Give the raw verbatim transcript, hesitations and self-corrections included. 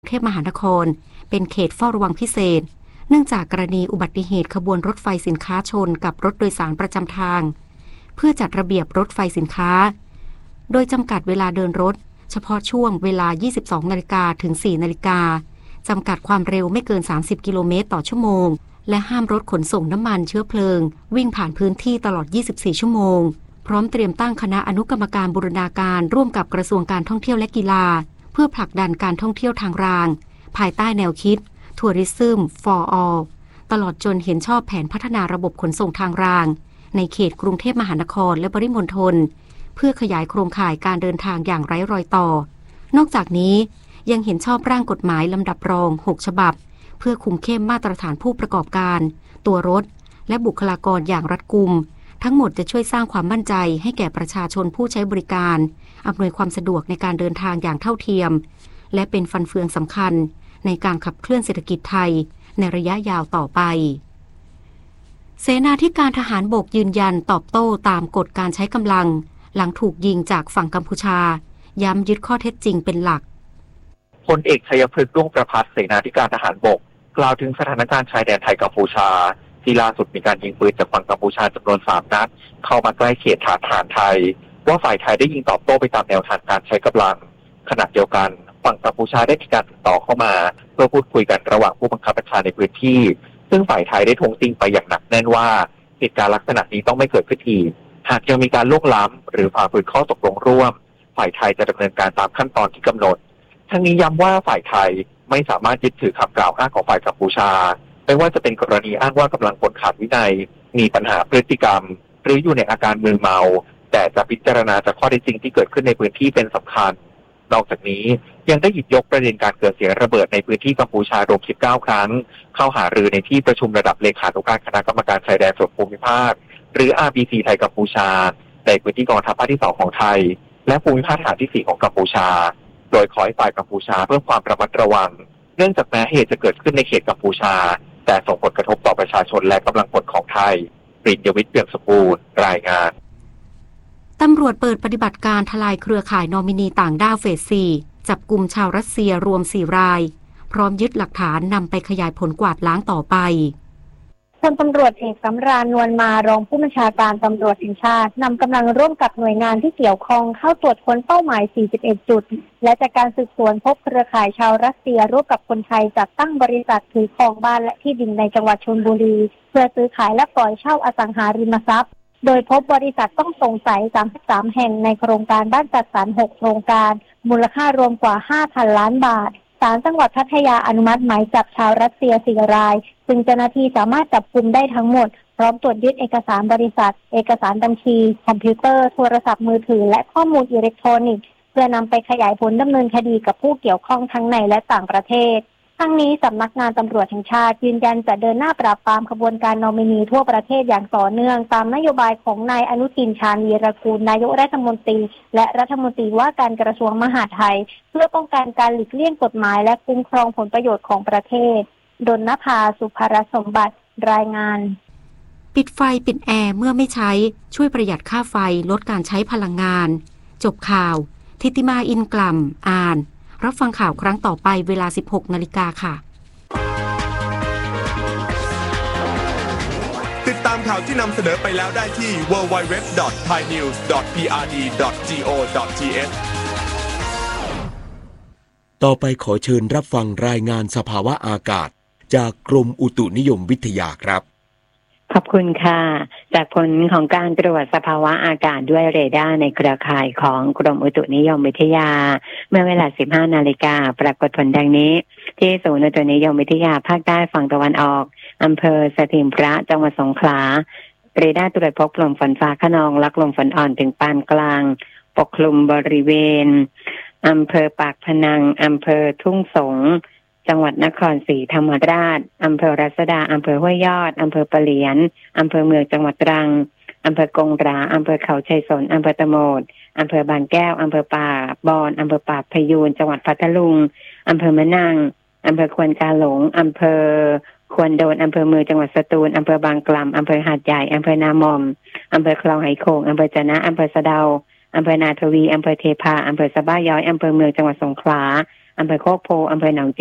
เทพมหานครเป็นเขตเฝ้าระวังพิเศษเนื่องจากกรณีอุบัติเหตุขบวนรถไฟสินค้าชนกับรถโดยสารประจำทางเพื่อจัดระเบียบรถไฟสินค้าโดยจำกัดเวลาเดินรถเฉพาะช่วงเวลา ยี่สิบสองนาฬิกา ถึง สี่นาฬิกาจำกัดความเร็วไม่เกิน สามสิบกิโลเมตรต่อชั่วโมงและห้ามรถขนส่งน้ำมันเชื้อเพลิงวิ่งผ่านพื้นที่ตลอด ยี่สิบสี่ ชั่วโมงพร้อมเตรียมตั้งคณะอนุกรรมการบูรณาการร่วมกับกระทรวงการท่องเที่ยวและกีฬาเพื่อผลักดันการท่องเที่ยวทางรางภายใต้แนวคิด Tourism for All ตลอดจนเห็นชอบแผนพัฒนาระบบขนส่งทางรางในเขตกรุงเทพมหานครและปริมณฑลเพื่อขยายโครงข่ายการเดินทางอย่างไร้รอยต่อนอกจากนี้ยังเห็นชอบร่างกฎหมายลำดับรองหกฉบับเพื่อคุมเข้มมาตรฐานผู้ประกอบการตัวรถและบุคลากรอย่างรัดกุมทั้งหมดจะช่วยสร้างความมั่นใจให้แก่ประชาชนผู้ใช้บริการอำนวยความสะดวกในการเดินทางอย่างเท่าเทียมและเป็นฟันเฟืองสำคัญในการขับเคลื่อนเศรษฐกิจไทยในระยะยาวต่อไปเสนาธิการทหารบกยืนยันตอบโต้ตามกฎการใช้กำลังหลังถูกยิงจากฝั่งกัมพูชาย้ำยึดข้อเท็จจริงเป็นหลักพลเอกชัยพฤกษ์ ด้วงประภัสเสนาธิการทหารบกกล่าวถึงสถานการณ์ชายแดนไทยกัมพูชาที่ล่าสุดมีการยิงปืนจากฝั่งกัมพูชาจำนวนสามนัดเข้ามาใกล้เขตฐานทหารไทยว่าฝ่ายไทยได้ยิงตอบโต้ไปตามแนวทางการใช้กำลังขณะเดียวกันฝั่งกัมพูชาได้มีการติดต่อเข้ามาเพื่อพูดคุยกันระหว่างผู้บังคับบัญชาในพื้นที่ซึ่งฝ่ายไทยได้ทวงติงไปอย่างหนักแน่นว่าเหตุการณ์ลักษณะนี้ต้องไม่เกิดขึ้นอีกหากยังมีการล่วงล้ำหรือฝ่าฝืนข้อตกลงร่วมฝ่ายไทยจะดำเนินการตามขั้นตอนที่กำหนดทั้งนี้ย้ำว่าฝ่ายไทยไม่สามารถยึดถือคำกล่าวอ้างของฝ่ายกัมพูชาไม่ว่าจะเป็นกรณีอ้างว่ากำลังพลขาดวินัยมีปัญหาพฤติกรรมหรืออยู่ในอาการมึนเมาแต่จะพิจารณาจากข้อเท็จจริงที่เกิดขึ้นในพื้นที่เป็นสำคัญนอกจากนี้ยังได้หยิบยกประเด็นการเกิดเสียงระเบิดในพื้นที่กัมพูชารวมสิบเก้าครั้งเข้าหารือในที่ประชุมระดับเลขานุการคณะกรรมการชายแดนส่วนภูมิภาคหรือ อาร์ บี ซี ไทยกัมพูชาในพื้นที่กองทัพภาคที่สองของไทยและภูมิภาคฐานที่สี่ของกัมพูชาโดยขอให้ฝ่ายกัมพูชาเพิ่มความระมัดระวังเนื่องจากแม้เหตุจะเกิดขึ้นในเขตกัมพูชาแต่ส่งผลกระทบต่อประชาชนและกำลังพลของไทยปริญญวิทย์ เปี่ยมสมบูรณ์รายงานตำรวจเปิดปฏิบัติการทลายเครือข่ายนอมินีต่างด้าวเฟสสี่จับกุมชาวรัสเซียรวมสี่รายพร้อมยึดหลักฐานนำไปขยายผลกวาดล้างต่อไปพลตำรวจเอกสำราญนวลมารองผู้บัญชาการตำรวจแห่งชาตินำกำลังร่วมกับหน่วยงานที่เกี่ยวข้องเข้าตรวจค้นเป้าหมายสี่สิบเอ็ดจุดและจากการสืบสวนพบเครือข่ายชาวรัสเซียร่วมกับคนไทยจัดตั้งบริษัทถือครองบ้านและที่ดินในจังหวัดชลบุรีเพื่อซื้อขายและปล่อยเช่าอสังหาริมทรัพย์โดยพบบริษัทต้องสงสัยสามสิบสามแห่งในโครงการบ้านจัดสรรหกโครงการมูลค่ารวมกว่า ห้าพัน ล้านบาทศาลจังหวัดพัทยาอนุมัติหมายจับชาวรัสเซียสี่รายซึ่งเจ้าหน้าที่สามารถจับกุมได้ทั้งหมดพร้อมตรวจยึดเอกสารบริษัทเอกสารบัญชีคอมพิวเตอร์โทรศัพท์มือถือและข้อมูลอิเล็กทรอนิกส์เพื่อนำไปขยายผลดำเนินคดีกับผู้เกี่ยวข้องทั้งในและต่างประเทศทั้งนี้สำนักงานตำรวจแห่งชาติยืนยันจะเดินหน้าปราบปรามขบวนการนอมินีทั่วประเทศอย่างต่อเนื่องตามนโยบายของนายอนุทินชาญวีรกูลนายกรัฐมนตรีและรัฐมนตรีว่าการกระทรวงมหาดไทยเพื่อป้องกันการหลีกเลี่ยงกฎหมายและคุ้มครองผลประโยชน์ของประเทศดลนภาสุภรสมบัติรายงานปิดไฟปิดแอร์เมื่อไม่ใช้ช่วยประหยัดค่าไฟลดการใช้พลังงานจบข่าวทิติมาอินกล่ำอ่านรับฟังข่าวครั้งต่อไปเวลา สิบหกนาฬิกา ค่ะติดตามข่าวที่นำเสนอไปแล้วได้ที่ ดับเบิลยู ดับเบิลยู ดับเบิลยู ดอท ไทยนิวส์ ดอท พี อาร์ ดี ดอท จี โอ ดอท ที เอชต่อไปขอเชิญรับฟังรายงานสภาวะอากาศจากกรมอุตุนิยมวิทยาครับขอบคุณค่ะจากผลของการตรวจสภาวะอากาศด้วยเรดาร์ในเครือข่ายของกรมอุตุนิยมวิทยาเมื่อเวลา สิบห้านาฬิกาปรากฏผลดังนี้ที่ศูนย์อุตุนิยมวิทยาภาคใต้ฝั่งตะวันออกอำเภอสถิงพระจังหวัดสงขลาเรดาร์ตรวจพบกลุ่มฝนฟ้าคะนองและกลุ่มฝนอ่อนถึงปานกลางปกคลุมบริเวณอำเภอปากพนังอำเภอทุ่งสงจังหวัดนครศรีธรรมราชอำเภอรัศดาอำเภอห้วยยอดอำเภอปะเหลียนอำเภอเมืองจังหวัดตรังอำเภอกงหราอำเภอเขาชัยสนอำเภอตะโหมดอำเภอบางแก้วอำเภอป่าบอนอำเภอป่าพยูนจังหวัดพัทลุงอำเภอมะนังอำเภอควนกาหลงอำเภอควนโดนอำเภอเมืองจังหวัดสตูลอำเภอบางกล่ำอำเภอหาดใหญ่อำเภอนามอมอำเภอคลองไหโขงอำเภอจะนะอำเภอสะเดาอำเภอนาทวีอำเภอเทพาอำเภอสะบ้าย้อยอำเภอเมืองจังหวัดสงขลาอำเภอโคกโพอำเภอหนอง